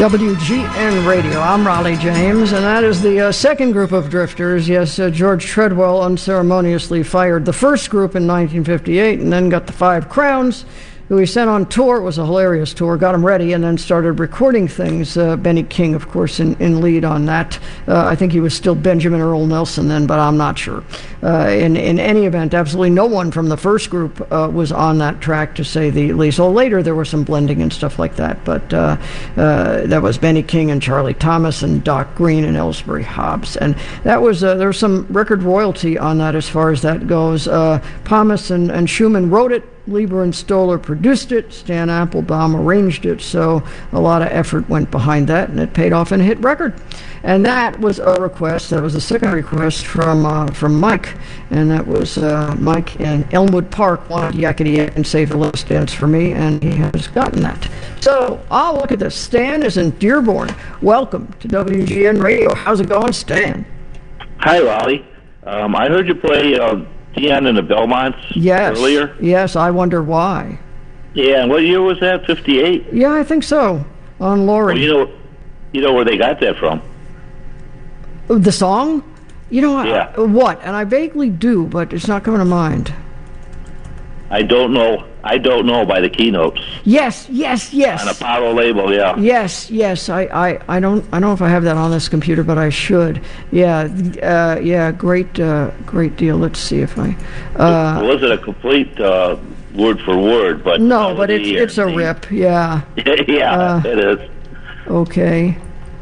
WGN Radio. I'm Raleigh James, and that is the second group of drifters. Yes, George Treadwell unceremoniously fired the first group in 1958 and then got the Five Crowns, who he sent on tour. It was a hilarious tour, got him ready, and then started recording things. Benny King, of course, in lead on that. I think he was still Benjamin Earl Nelson then, but I'm not sure. In any event, absolutely no one from the first group was on that track, to say the least. So later there was some blending and stuff like that, but that was Benny King and Charlie Thomas and Doc Green and Ellsbury Hobbs. And that was, there was some record royalty on that as far as that goes. Thomas and Schumann wrote it. Lieber and Stoller produced it. Stan Applebaum arranged it. So a lot of effort went behind that, and it paid off in a hit record. And that was a request. That was a second request from Mike, and that was Mike in Elmwood Park wanted Yakety Yak and Save the Last Dance for me, and he has gotten that. So I'll look at this. Stan is in Dearborn. Welcome to WGN Radio. How's it going, Stan? Hi, Raleigh. I heard you play Dion and the Belmonts earlier. Yes, I wonder why. Yeah, and what year was that? 58? Yeah, I think so. On Laurie. Well, you know where they got that from? The song? Yeah. What? And I vaguely do, but it's not coming to mind. I don't know by the Keynotes. Yes. On Apollo label, yeah. Yes. I don't know if I have that on this computer, but I should. Yeah. Great deal. Let's see if I. It wasn't a complete word for word, but no, but it's a rip. Yeah. Yeah, it is. Okay.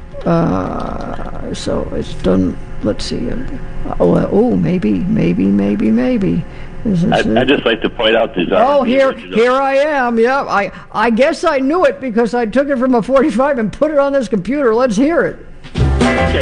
So it's done. Let's see. Maybe. I'd just like to point out these. Oh, here I am. Yeah, I guess I knew it because I took it from a 45 and put it on this computer. Let's hear it. Okay.